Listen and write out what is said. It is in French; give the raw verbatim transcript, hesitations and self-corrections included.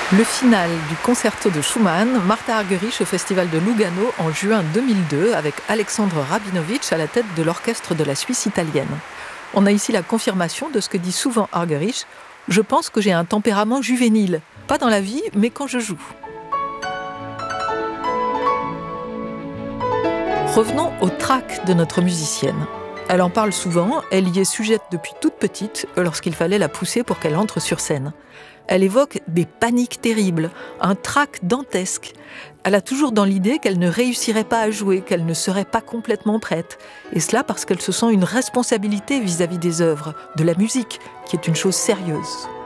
Le final du concerto de Schumann, Martha Argerich au Festival de Lugano en juin deux mille deux avec Alexandre Rabinovitch à la tête de l'orchestre de la Suisse italienne. On a ici la confirmation de ce que dit souvent Argerich. Je pense que j'ai un tempérament juvénile, pas dans la vie, mais quand je joue. Revenons au trac de notre musicienne. Elle en parle souvent, elle y est sujette depuis toute petite, lorsqu'il fallait la pousser pour qu'elle entre sur scène. Elle évoque des paniques terribles, un trac dantesque. Elle a toujours dans l'idée qu'elle ne réussirait pas à jouer, qu'elle ne serait pas complètement prête. Et cela parce qu'elle se sent une responsabilité vis-à-vis des œuvres, de la musique, qui est une chose sérieuse.